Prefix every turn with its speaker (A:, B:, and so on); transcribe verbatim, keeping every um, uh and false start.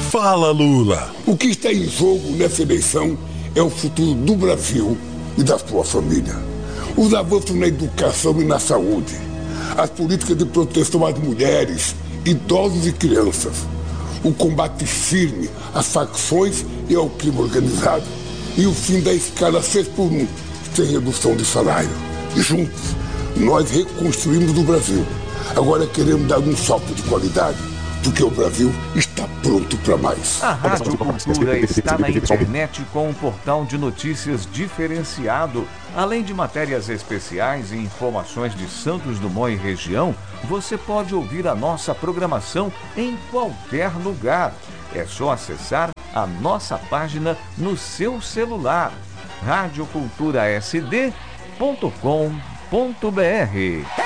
A: Fala, Lula.
B: O que está em jogo nessa eleição é o futuro do Brasil e da sua família. Os avanços na educação e na saúde, as políticas de proteção às mulheres, idosos e crianças, o combate firme às facções e ao crime organizado e o fim da escala seis por um, sem redução de salário. Juntos, nós reconstruímos o Brasil. Agora queremos dar um salto de qualidade, porque o Brasil está pronto para mais.
C: A Rádio Cultura está na internet com um portal de notícias diferenciado. Além de matérias especiais e informações de Santos Dumont e região, você pode ouvir a nossa programação em qualquer lugar. É só acessar a nossa página no seu celular. rádio cultura s d ponto com ponto b r